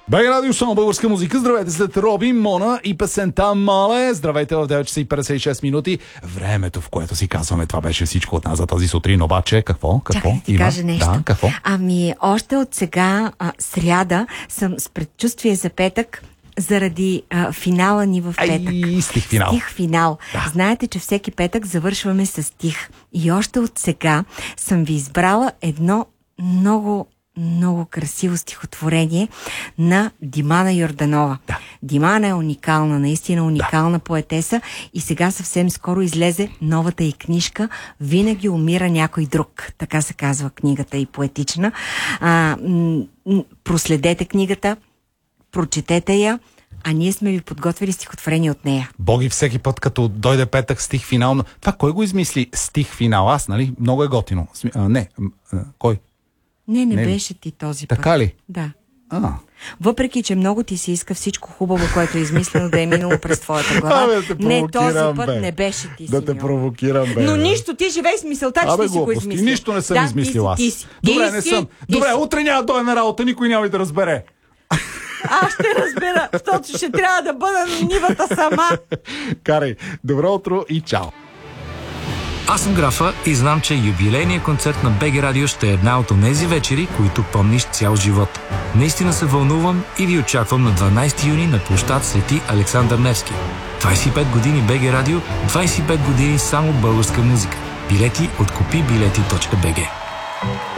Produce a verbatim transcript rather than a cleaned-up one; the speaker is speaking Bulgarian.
БГ Радио, само българска музика. Здравейте, след Роби, Мона и песента Мале. Здравейте в девет часа и петдесет и шест минути. Времето, в което си казваме, това беше всичко от нас за тази сутрин. Обаче, какво? Какво? Чакай да ти кажа нещо. Да, какво? Ами, още от сега, а, сряда, съм с предчувствие за петък, заради а, финала ни в петък. Ай, стих финал. Стих финал. Да. Знаете, че всеки петък завършваме с стих. И още от сега съм ви избрала едно много, много красиво стихотворение на Димана Йорданова. Да. Димана е уникална, наистина уникална да. поетеса и сега съвсем скоро излезе новата й книжка "Винаги умира някой друг". Така се казва книгата и поетична. А, м- м- проследете книгата, прочетете я, а ние сме ви подготвили стихотворение от нея. Боги, всеки път, като дойде петък, стих финал. Това кой го измисли? Стих финал. Аз, нали? Много е готино. А, не, а, кой? Не, не, Не. беше ти този път. Така ли? Да. А. Въпреки, че много ти се иска всичко хубаво, което е измислено да е минало през твоята глава. Абе, да те не, този провокирам, път бе. не беше ти, Да те Симеон. провокирам, бе. Но нищо, ти живей с мисълта, че Абе, ти си го глупости. измислил. Нищо не съм да, измислил аз. Ти си, ти си. Добре, Ти не си, съм. ти Добре, си. утре няма да дойде на работа, никой няма и да разбере. Аз ще разбера, защото ще трябва да бъда на нивата сама. Карай, добро утро и чао. Аз съм Графа и знам, че юбилейният концерт на БГ Радио ще е една от онези вечери, които помниш цял живот. Наистина се вълнувам и ви очаквам на дванайсети юни на площад Свети Александър Невски. двайсет и пет години БГ Радио, двайсет и пет години само българска музика. Билети от купи билети точка би джи.